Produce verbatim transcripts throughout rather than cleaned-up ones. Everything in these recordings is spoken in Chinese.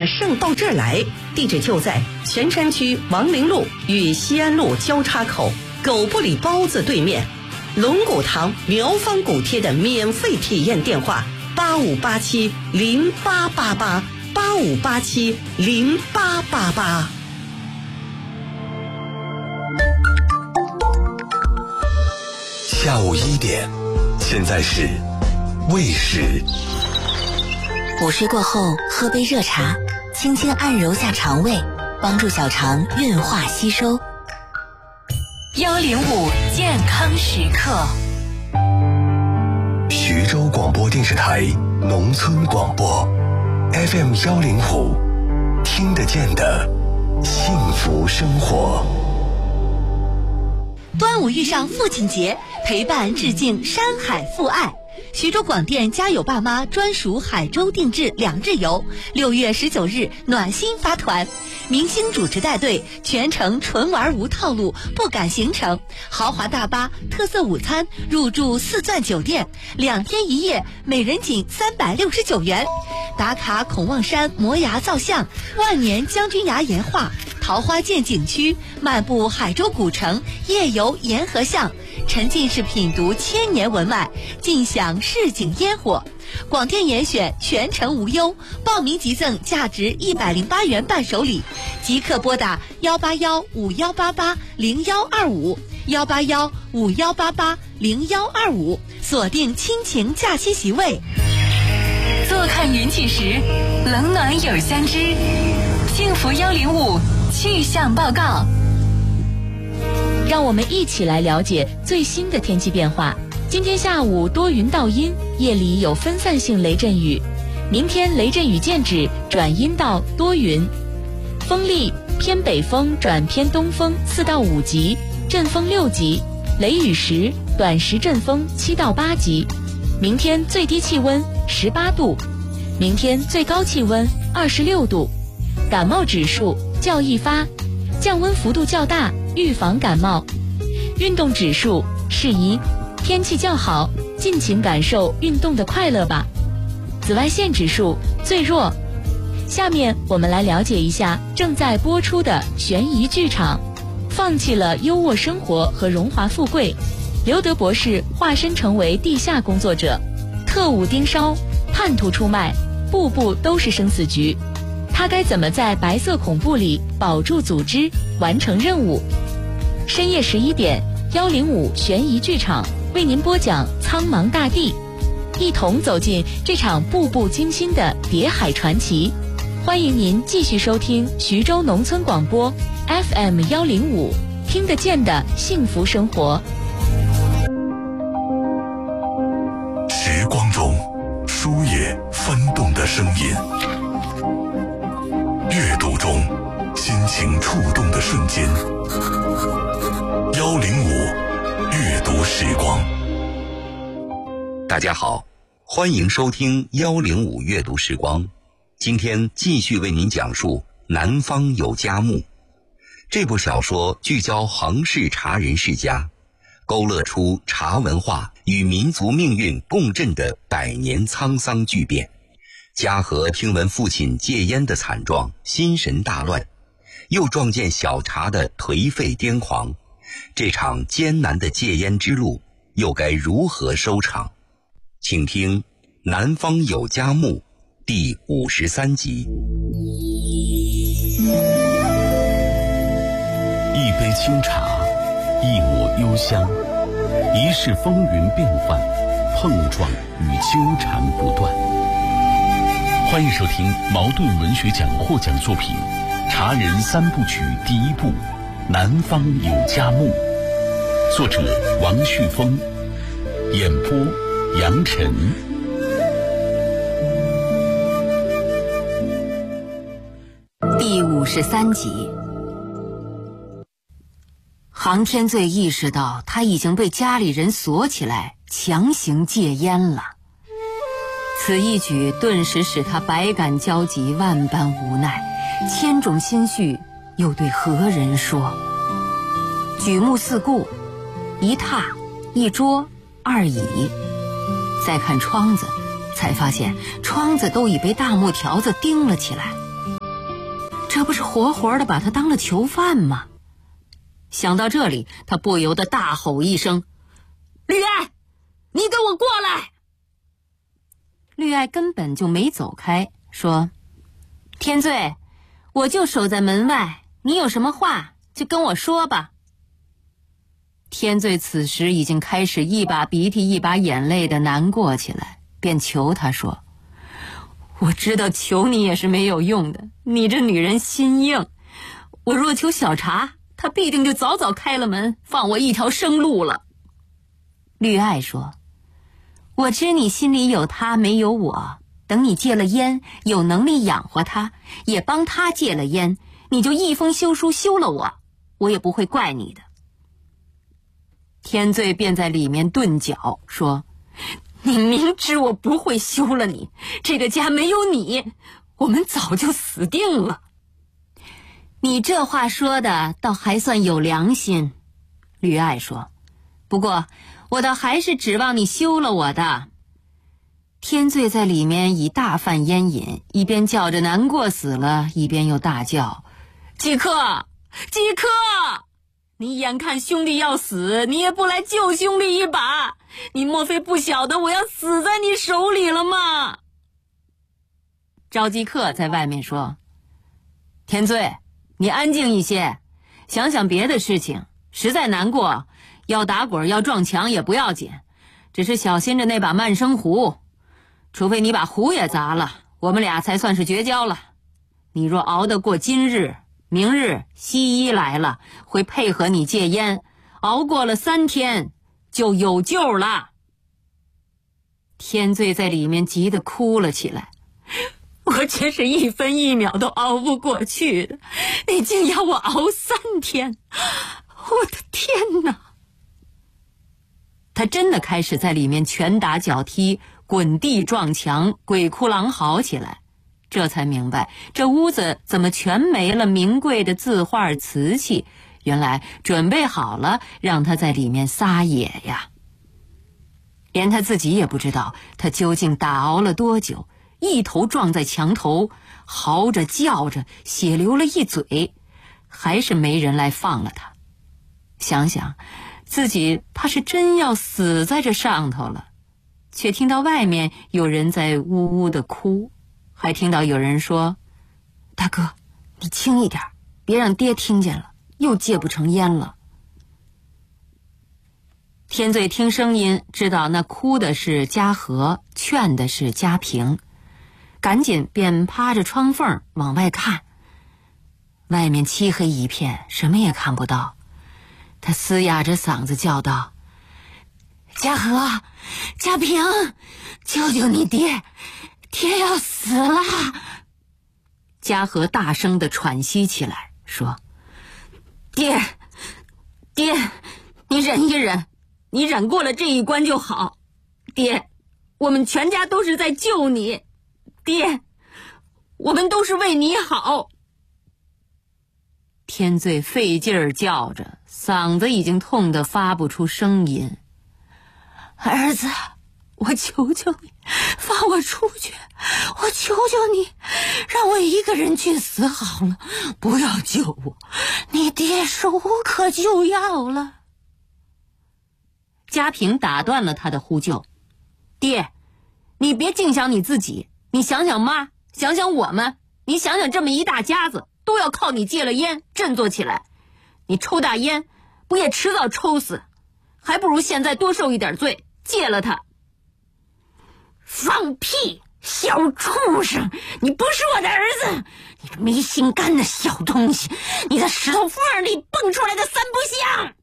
剩到这儿来，地址就在泉山区王陵路与西安路交叉口狗不理包子对面。龙骨堂苗方骨贴的免费体验电话：八五八七零八八八八五八七零八八八。 下午一点，现在是未时。 午睡过后喝杯热茶，轻轻按揉下肠胃，帮助小肠运化吸收。 幺零五健康时刻。 徐州广播电视台农村广播 F M 幺零五，听得见的幸福生活。 端午遇上父亲节，陪伴致敬山海父爱。徐州广电家有爸妈专属海州定制两日游，六月十九日暖心发团，明星主持带队，全程纯玩无套路，不赶行程，豪华大巴、特色午餐，入住四钻酒店，两天一夜，每人仅三百六十九元。打卡孔望山摩崖造像、万年将军崖岩画、桃花涧景区，漫步海州古城，夜游沿河巷，沉浸式品读千年文脉，尽享市井烟火。广电严选全程无忧，报名即赠价值一百零八元伴手礼，即刻拨打幺八幺五幺八八零幺二五幺八幺五幺八八零幺二五，锁定亲情假期席位。 坐看云起时，冷暖有相知。幸福幺零五气象报告。 让我们一起来了解最新的天气变化。今天下午多云到阴，夜里有分散性雷阵雨。明天雷阵雨渐止，转阴到多云。风力偏北风转偏东风四到五级，阵风六级，雷雨时短时阵风七到八级。明天最低气温十八度，明天最高气温二十六度。感冒指数较易发，降温幅度较大，预防感冒。运动指数适宜，天气较好，尽情感受运动的快乐吧。紫外线指数最弱。下面我们来了解一下正在播出的悬疑剧场。放弃了优渥生活和荣华富贵，刘德博士化身成为地下工作者，特务盯梢，叛徒出卖，步步都是生死局。他该怎么在白色恐怖里保住组织，完成任务？深夜十一点，幺零五悬疑剧场为您播讲《苍茫大地》，一同走进这场步步惊心的谍海传奇。欢迎您继续收听徐州农村广播 F M 幺零五，听得见的幸福生活。 时光中书页翻动的声音，阅读中心情触动的瞬间。幺零五阅读时光。 大家好，欢迎收听幺零五阅读时光。今天继续为您讲述《南方有佳木》这部小说，聚焦杭氏茶人世家，勾勒出茶文化与民族命运共振的百年沧桑巨变。嘉禾听闻父亲戒烟的惨状，心神大乱，又撞见小茶的颓废癫狂，这场艰难的戒烟之路又该如何收场？请听《南方有佳木》第五十三集。 一杯清茶，一抹幽香，一世风云变幻，碰撞与纠缠不断。欢迎收听茅盾文学奖获奖作品《茶人三部曲》第一部《南方有佳木》，作者王旭峰，演播杨晨。 第五十三集，杭天醉意识到他已经被家里人锁起来，强行戒烟了。此一举顿时使他百感交集，万般无奈，千种心绪又对何人说？举目四顾，一榻一桌二椅，再看窗子，才发现窗子都已被大木条子钉了起来。 不是活活的把他当了囚犯吗？想到这里，他不由得大吼一声：绿爱，你给我过来！绿爱根本就没走开，说：天罪，我就守在门外，你有什么话就跟我说吧。天罪此时已经开始一把鼻涕一把眼泪的难过起来，便求他说：我知道求你也是没有用的，你这女人心硬，我若求小茶，他必定就早早开了门，放我一条生路了。绿爱说：我知你心里有他没有我，等你戒了烟，有能力养活他，也帮他戒了烟，你就一封休书休了我，我也不会怪你的。天罪便在里面顿脚说：你明知我不会休了你，这个家没有你，我们早就死定了。你这话说的倒还算有良心，绿爱说，不过我倒还是指望你休了我的。天罪在里面以大犯烟瘾，一边叫着难过死了，一边又大叫：季克，季克，你眼看兄弟要死，你也不来救兄弟一把，你莫非不晓得我要死在你手里了吗？赵季克在外面说：天罪，你安静一些，想想别的事情，实在难过，要打滚要撞墙也不要紧，只是小心着那把慢生壶，除非你把壶也砸了，我们俩才算是绝交了。你若熬得过今日，明日西医来了，会配合你戒烟，熬过了三天就有救了。天罪在里面急得哭了起来，我真是一分一秒都熬不过去的，你竟要我熬三天，我的天哪！他真的开始在里面拳打脚踢，滚地撞墙，鬼哭狼嚎起来。这才明白这屋子怎么全没了名贵的字画瓷器，原来准备好了让他在里面撒野呀。连他自己也不知道他究竟打熬了多久，一头撞在墙头，嚎着叫着，血流了一嘴，还是没人来放了他。想想自己怕是真要死在这上头了，却听到外面有人在呜呜地哭，还听到有人说：大哥，你轻一点，别让爹听见了，又戒不成烟了。天罪听声音知道那哭的是嘉禾，劝的是嘉平，赶紧便趴着窗缝往外看。外面漆黑一片，什么也看不到。他嘶哑着嗓子叫道：嘉禾，嘉平，救救你爹，爹要死了。嘉禾大声地喘息起来，说：爹，爹，你忍一忍，你忍过了这一关就好。爹，我们全家都是在救你，爹，我们都是为你好。天罪费劲儿叫着，嗓子已经痛得发不出声音。儿子，我求求你，放我出去，我求求你，让我一个人去死好了，不要救我，你爹是无可救药了。嘉平打断了他的呼救：爹，你别净想你自己，你想想妈，想想我们，你想想这么一大家子都要靠你戒了烟振作起来，你抽大烟不也迟早抽死，还不如现在多受一点罪，戒了它。放屁，小畜生，你不是我的儿子，你这没心肝的小东西，你在石头缝里蹦出来的三不像。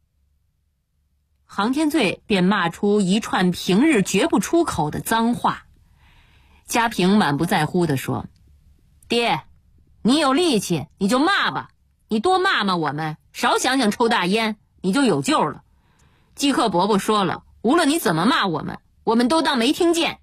杭天罪便骂出一串平日绝不出口的脏话。嘉平满不在乎地说：爹，你有力气你就骂吧，你多骂骂我们，少想想抽大烟，你就有救了。季克伯伯说了，无论你怎么骂我们，我们都当没听见。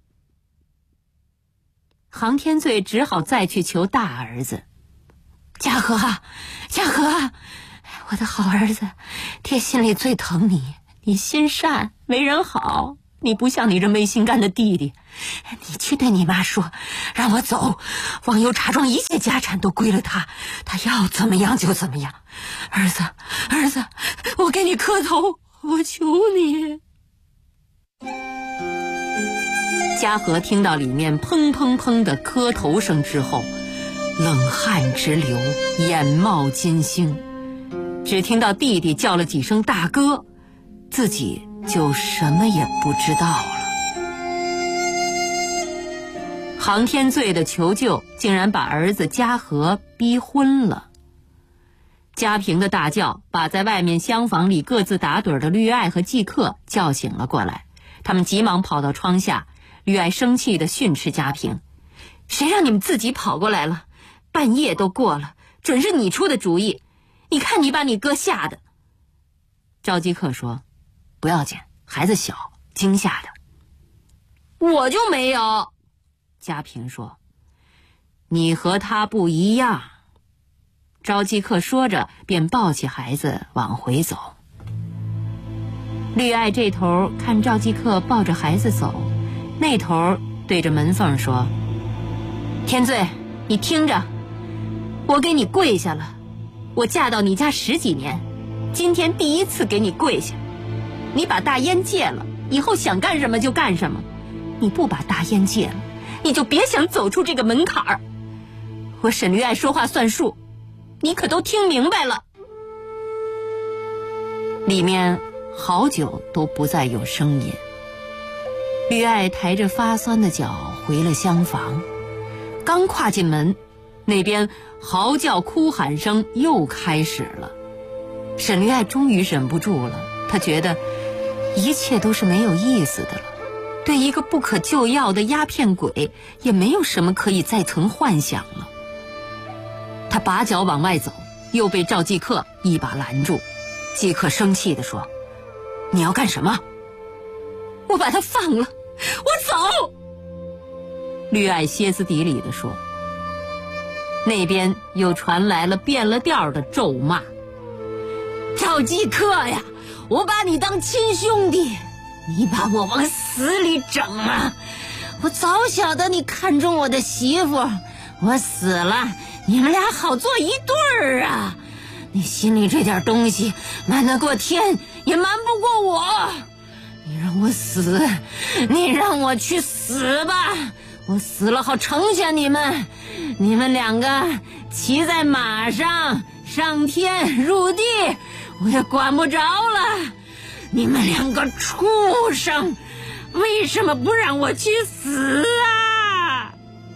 杭天罪只好再去求大儿子：嘉禾，嘉禾，我的好儿子，爹心里最疼你，你心善为人好， 你不像你这没心肝的弟弟，你去对你妈说，让我走，王油茶庄一切家产都归了他，他要怎么样就怎么样。儿子，儿子，我给你磕头，我求你。嘉禾听到里面砰砰砰的磕头声之后，冷汗直流，眼冒金星，只听到弟弟叫了几声大哥，自己就什么也不知道了。杭天醉的求救竟然把儿子嘉禾逼昏了。嘉平的大叫把在外面厢房里各自打盹的绿爱和季克叫醒了过来，他们急忙跑到窗下。绿爱生气地训斥嘉平，谁让你们自己跑过来了，半夜都过了，准是你出的主意，你看你把你哥吓的。赵继克说，不要紧，孩子小，惊吓的。我就没有。嘉平说，你和他不一样。赵继克说着便抱起孩子往回走。绿爱这头看赵继克抱着孩子走，那头对着门缝说，天醉，你听着，我给你跪下了，我嫁到你家十几年，今天第一次给你跪下。你把大烟戒了，以后想干什么就干什么，你不把大烟戒了，你就别想走出这个门槛儿。我沈绿爱说话算数，你可都听明白了。里面好久都不再有声音。绿爱抬着发酸的脚回了厢房，刚跨进门，那边嚎叫哭喊声又开始了。沈绿爱终于忍不住了，她觉得一切都是没有意思的了，对一个不可救药的鸦片鬼也没有什么可以再曾幻想了。她拔脚往外走，又被赵继克一把拦住。继克生气地说，你要干什么？我把他放了，我走。绿爱歇斯底里地说。那边又传来了变了调的咒骂，赵继克呀，我把你当亲兄弟，你把我往死里整啊！我早晓得你看中我的媳妇，我死了你们俩好做一对儿啊！你心里这点东西瞒得过天，也瞒不过我。你让我死，你让我去死吧，我死了好成全你们。你们两个骑在马上上天入地，我也管不着了。你们两个畜生，为什么不让我去死啊？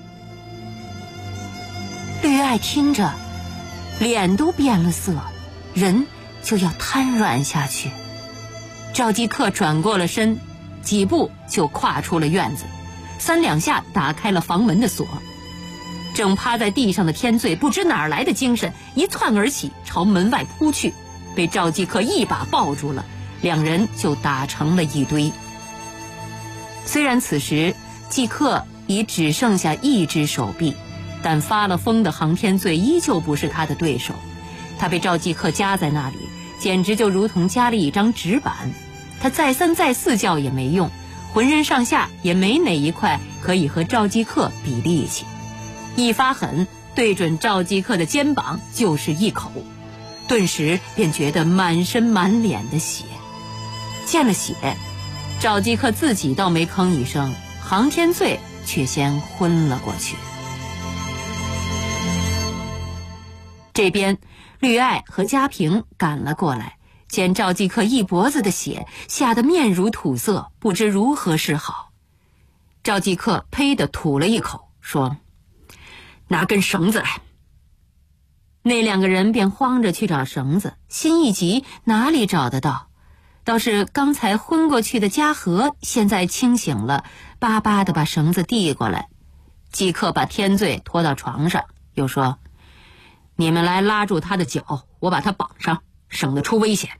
绿爱听着脸都变了色，人就要瘫软下去。赵继克转过了身，几步就跨出了院子，三两下打开了房门的锁。正趴在地上的天醉不知哪儿来的精神，一窜而起朝门外扑去，被赵继克一把抱住了，两人就打成了一堆。虽然此时继克已只剩下一只手臂，但发了疯的杭天醉依旧不是他的对手。他被赵继克夹在那里，简直就如同夹了一张纸板，他再三再四叫也没用，浑身上下也没哪一块可以和赵继克比力气。一发狠，对准赵继克的肩膀就是一口，顿时便觉得满身满脸的血。见了血，赵继克自己倒没吭一声，杭天醉却先昏了过去。这边绿爱和嘉平赶了过来，见赵继克一脖子的血，吓得面如土色，不知如何是好。赵继克呸地吐了一口，说，拿根绳子来。那两个人便慌着去找绳子，心一急哪里找得到，倒是刚才昏过去的嘉禾现在清醒了，巴巴地把绳子递过来。即刻把天醉拖到床上，又说，你们来拉住他的脚，我把他绑上，省得出危险。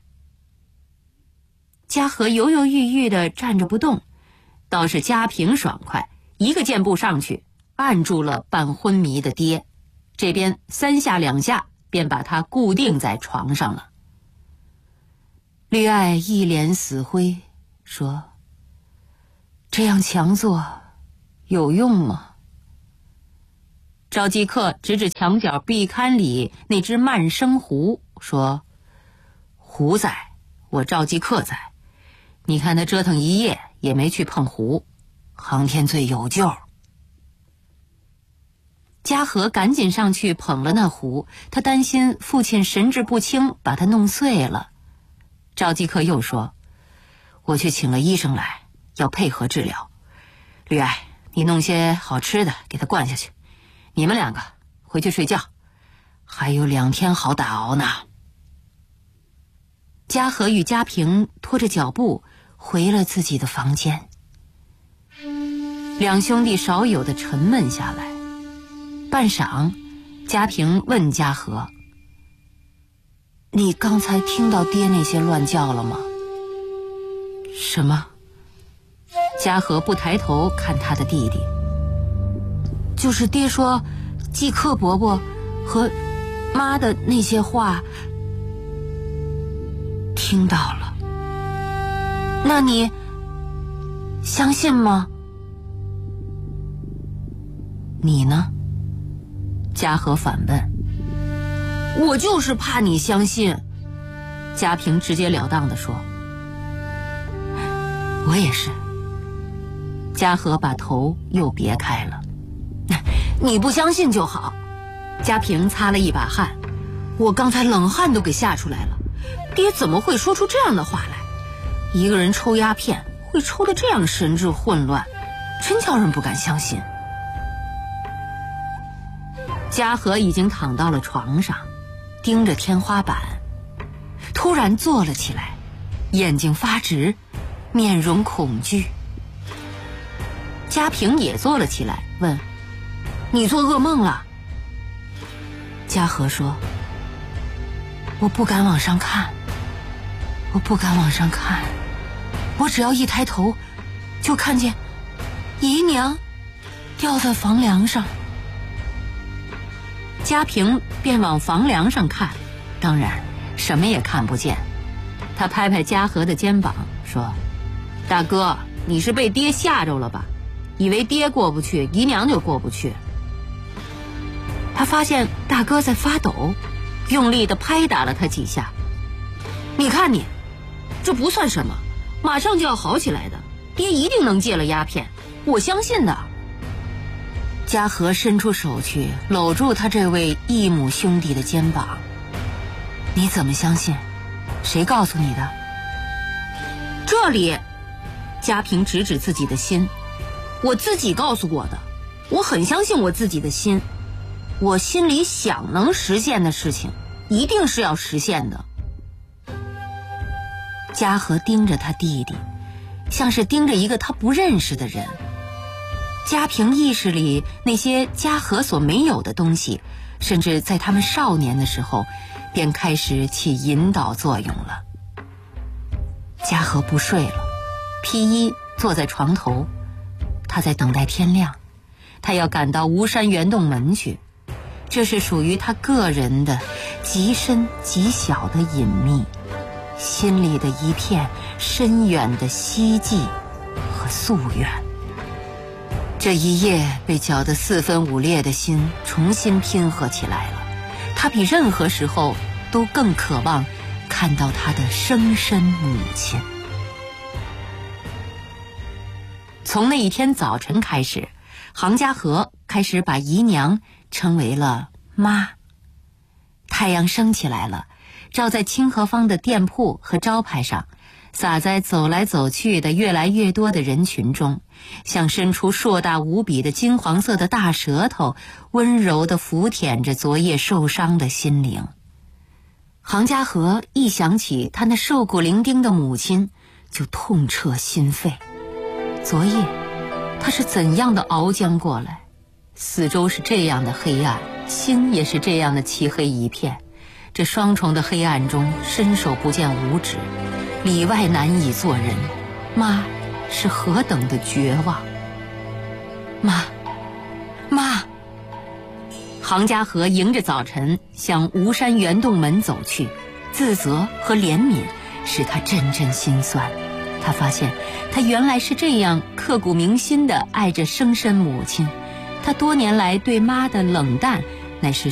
嘉禾犹犹豫豫地站着不动，倒是嘉平爽快，一个箭步上去按住了半昏迷的爹，这边三下两下便把他固定在床上了。绿爱一脸死灰，说， 这样强做有用吗？赵继克指指墙角壁龛里那只慢生狐，说：狐在，我赵继克在，你看他折腾一夜也没去碰狐，航天罪有救。嘉禾赶紧上去捧了那壶，他担心父亲神志不清把他弄碎了。赵继克又说：我去请了医生来，要配合治疗。吕爱，你弄些好吃的给他灌下去，你们两个回去睡觉，还有两天好打熬呢。嘉禾与嘉平拖着脚步回了自己的房间，两兄弟少有的沉闷下来。半晌，嘉平问嘉禾：你刚才听到爹那些乱叫了吗？什么？嘉禾不抬头看他的弟弟。就是爹说季克伯伯和妈的那些话听到了。那你相信吗？你呢？嘉禾反问。我就是怕你相信。嘉平直截了当地说。我也是。嘉禾把头又别开了。你不相信就好。嘉平擦了一把汗，我刚才冷汗都给吓出来了。爹怎么会说出这样的话来？一个人抽鸦片会抽得这样神志混乱，真叫人不敢相信。嘉禾已经躺到了床上，盯着天花板，突然坐了起来，眼睛发直，面容恐惧。嘉平也坐了起来，问：你做噩梦了？嘉禾说：我不敢往上看，我不敢往上看，我只要一抬头就看见姨娘掉在房梁上。嘉平便往房梁上看，当然什么也看不见。他拍拍嘉禾的肩膀说：大哥，你是被爹吓着了吧？以为爹过不去，姨娘就过不去。他发现大哥在发抖，用力地拍打了他几下。你看你，这不算什么，马上就要好起来的，爹一定能戒了鸦片，我相信的。嘉禾伸出手去搂住他这位异母兄弟的肩膀。你怎么相信？谁告诉你的？这里。嘉平指指自己的心。我自己告诉我的，我很相信我自己的心，我心里想能实现的事情一定是要实现的。嘉禾盯着他弟弟，像是盯着一个他不认识的人。嘉平意识里那些嘉禾所没有的东西，甚至在他们少年的时候便开始起引导作用了。嘉禾不睡了，披衣坐在床头，他在等待天亮，他要赶到吴山圆洞门去，这是属于他个人的极深极小的隐秘，心里的一片深远的希冀和夙愿。这一夜被搅得四分五裂的心重新拼合起来了，他比任何时候都更渴望看到他的生身母亲。从那一天早晨开始，杭嘉禾开始把姨娘称为了妈。太阳升起来了，照在清河坊的店铺和招牌上，洒在走来走去的越来越多的人群中，像伸出硕大无比的金黄色的大舌头，温柔地抚舔着昨夜受伤的心灵。杭嘉禾一想起他那瘦骨伶仃的母亲，就痛彻心扉。昨夜他是怎样的熬将过来，四周是这样的黑暗，心也是这样的漆黑一片。这双重的黑暗中伸手不见五指，里外难以做人。妈是何等的绝望。妈妈杭嘉禾迎着早晨向吴山圆洞门走去，自责和怜悯使他阵阵心酸。 他发现他原来是这样刻骨铭心地爱着生身母亲，他多年来对妈的冷淡乃是